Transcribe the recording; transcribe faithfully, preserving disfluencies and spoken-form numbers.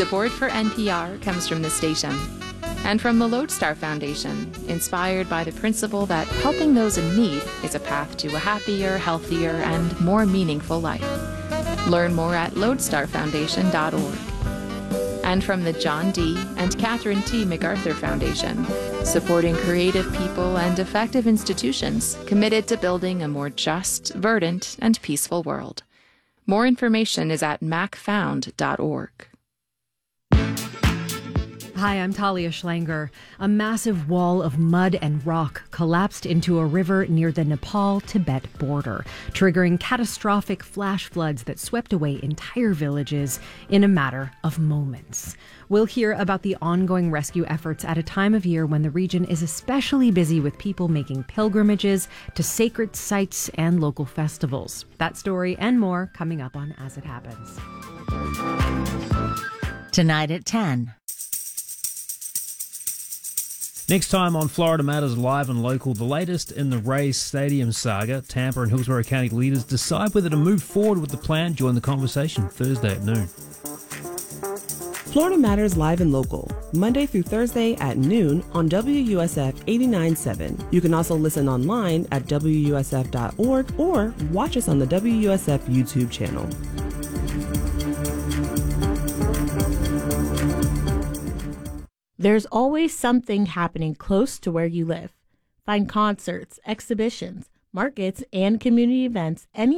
Support for N P R comes from the station and from the Lodestar Foundation, inspired by the principle that helping those in need is a path to a happier, healthier, and more meaningful life. Learn more at lodestar foundation dot org. And from the John D. and Catherine T. MacArthur Foundation, supporting creative people and effective institutions committed to building a more just, verdant, and peaceful world. More information is at mac found dot org. Hi, I'm Talia Schlanger. A massive wall of mud and rock collapsed into a river near the Nepal-Tibet border, triggering catastrophic flash floods that swept away entire villages in a matter of moments. We'll hear about the ongoing rescue efforts at a time of year when the region is especially busy with people making pilgrimages to sacred sites and local festivals. That story and more coming up on As It Happens. Tonight at ten. Next time on Florida Matters Live and Local, the latest in the Rays Stadium saga. Tampa and Hillsborough County leaders decide whether to move forward with the plan. Join the conversation Thursday at noon. Florida Matters Live and Local, Monday through Thursday at noon on W U S F eighty-nine point seven. You can also listen online at W U S F dot org or watch us on the W U S F YouTube channel. There's always something happening close to where you live. Find concerts, exhibitions, markets, and community events any